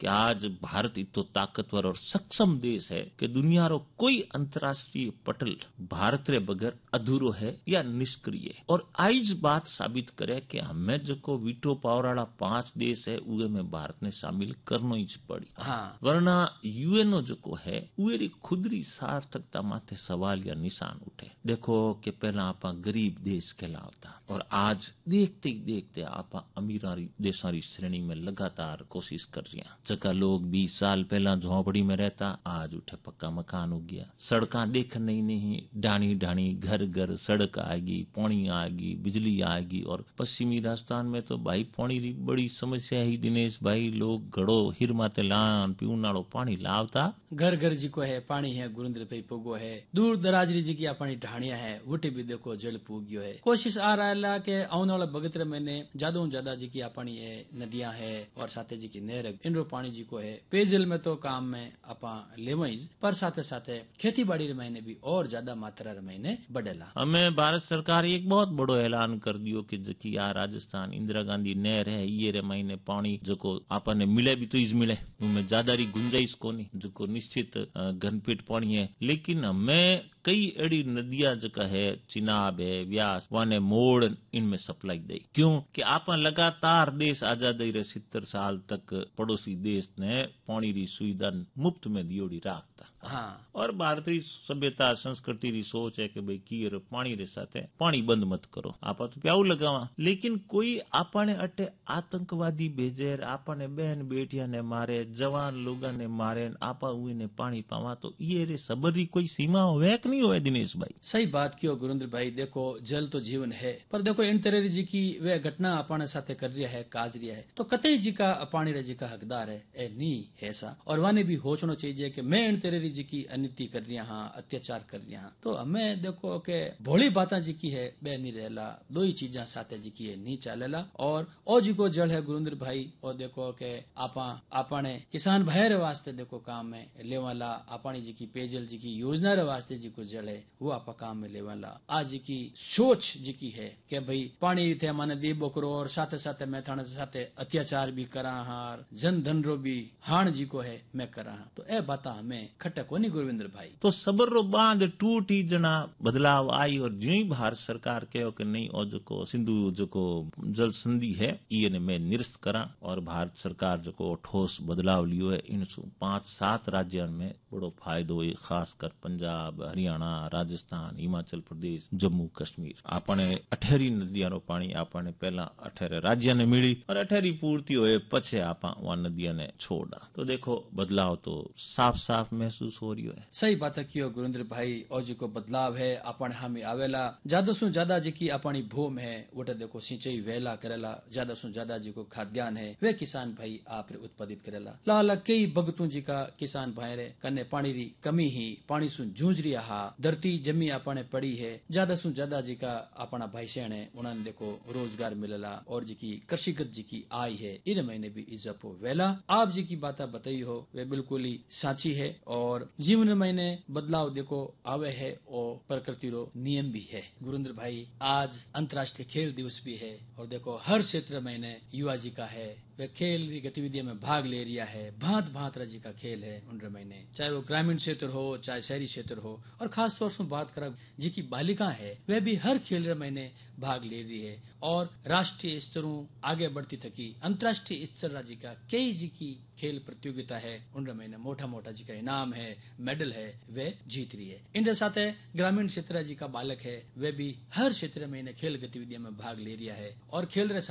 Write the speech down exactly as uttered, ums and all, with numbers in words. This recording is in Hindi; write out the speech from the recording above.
कि आज भारत इतो ताकतवर और सक्षम देश है कि दुनिया रो कोई अंतर्राष्ट्रीय पटल भारत रे बगैर अधूरो है या निष्क्रिय। और आइज बात साबित करे कि हमें जो वीटो पावर वाला पांच देश है उगे में भारत ने शामिल करनो ही पड़ी। हाँ। वरना यूएनओ जो है उरी खुदरी सार्थकता माथे सवाल या निशान उठे। देखो कि पहला आप गरीब देश कहलावता और आज देखते ही देखते आप अमीर देशों की श्रेणी में लगातार कोशिश कर रही हैं। जगह लोग बीस साल पहला झोपड़ी में रहता आज उठे पक्का मकान हो गया। सड़का देख नहीं नहीं डाणी डाणी घर घर सड़क आएगी, पानी आएगी, बिजली आएगी। और पश्चिमी राजस्थान में तो भाई पानी की बड़ी समस्या है दिनेश भाई। लोग घड़ो हिर माते लान पीवनाड़ो पानी लावता घर घर जी को है पानी है गुरुंद्र पे पुगो है। दूर दराज री जी की पानी ढाणिया है वोटे भी देखो जल पूग्यो है। कोशिश आ रहा है कि आने वाला बगत्र महीने ज्यादा ज्यादा जी की पानी है नदियां है और साथे जी की नहर इनरो पानी जी को है पेयजल में तो काम में आपा लेवई पर साथे साथे खेती बाड़ी रे महीने भी और ज्यादा मात्रा रे महीने बढ़ेला। हमें भारत सरकार एक बहुत बड़ो ऐलान कर दियो कि जकी आ राजस्थान इंदिरा गांधी नहर है ये रे महीने पानी जो आपने मिले भी तो इज मिले उनमें ज्यादा री गुंजाइश कोनी जो निश्चित घनपीठ पानी है। लेकिन हमें कई अड़ी नदियां जका है चिनाब है व्यास वाने मोड़ इनमें सप्लाई दे। क्यों कि आप लगातार देश आजादी रे सत्तर साल तक पड़ोसी देश ने पानी री सुविधा मुफ्त में दियोड़ी राखता। हाँ। और भारतीय सभ्यता संस्कृति री सोच है कि भाई की पानी रे साथे पानी बंद मत करो आप तो प्याऊ लगावा। लेकिन कोई आपने अटे आतंकवादी भेजे आपने बहन बेटिया ने मारे जवान लोग ने मारे आपा हुए ने पानी पावा तो ये रे सबर री कोई सीमा होवे नहीं होवे दिनेश भाई। सही बात कियो गुरुंद्र भाई। देखो जल तो जीवन है पर देखो इन तरह जी की वे घटना अपने साथे कर रिया है काज रिया है तो कतई जी का पानी रे जी का हकदार है ए नी है सा। और वाने भी होचनो चाहिए कि मैं इन तरह जी की अनिति कर रिया हाँ अत्याचार कर रिया हाँ तो हमें देखो के भोली बात जी की है बे नहीं रहला दो ही चीजा साथे जी की है नी चालेला। और ओ जी को जल है गुरुंद्र भाई और देखो के आपा आपने किसान भाई रे वास्ते देखो काम में लेवाला आपनी जी की पेयजल जी की योजना रे वास्ते जी को जल है वो आप काम में लेवाला। आज जी की सोच जी की है कि भाई पानी थे माने दी बोकरो और साथे साथे मैं थाने साथे अत्याचार भी करा हार जन धन रो भी हाण जी को है मैं करा हाँ तो ए बात हमें खटक को नहीं गुरविंद्र भाई। तो सबर रो बांध टूटी जना बदलाव आई और जो ही भारत सरकार कहो कि नहीं और जो को सिंधु जो को जल संधि है ये ने मैं निरस्त करा और भारत सरकार जो को ठोस बदलाव लियो है इन पांच सात राज्यों में बड़ो फायदो है खासकर पंजाब हरियाणा राजस्थान हिमाचल प्रदेश जम्मू कश्मीर। आपने अठेरी नदियां रो पानी आपने पहला अठेरे राज्य ने मिली और अठेरी पूर्ति होए पछे आपा वहां नदियां ने छोड़ा तो देखो बदलाव तो साफ साफ महसूस हो रही है। सही बात कियो गुरुंद्र भाई और जी को बदलाव है अपन हमें आवेला ज्यादा सु ज्यादा जी की अपनी भूम है वोटे देखो सिंचाई वेला करेला ज्यादा सु ज्यादा जी को खाद्यान्न है वे किसान भाई आप उत्पादित करेला लाला कई भगतों जी का किसान भाई रे कन्ने पानी री कमी ही पानी सु जूझ रिया हा धरती जमी आपने पड़ी है ज्यादा सु ज्यादा जी का अपना भाई सैन है उन्होंने देखो रोजगार मिलेला और जी की कृषिगत जी की आय है इन महीने भी इज्जत हो वेला आप जी की बात बताई हो वे बिल्कुल ही साची है और जीवन महीने बदलाव देखो आवे है और प्रकृति रो नियम भी है। गुरुंद्र भाई आज अंतर्राष्ट्रीय खेल दिवस भी है और देखो हर क्षेत्र महीने युवा जी का है वे खेल गतिविधियों में भाग ले रिया है भांत भांत जी का खेल है उन महीने चाहे वो ग्रामीण क्षेत्र हो चाहे शहरी क्षेत्र हो और खास तौर से बात कर जी की बालिका है वे भी हर खेल महीने भाग ले रही है और राष्ट्रीय स्तरों आगे बढ़ती थकी अंतर्राष्ट्रीय स्तर जी का कई जी की खेल प्रतियोगिता है उन महीने मोटा मोटा जी का इनाम है मेडल है वे जीत रही है। इन साथ ग्रामीण क्षेत्र जी का बालक है वे भी हर क्षेत्र में खेल गतिविधियों में भाग ले रिया है और खेल रहे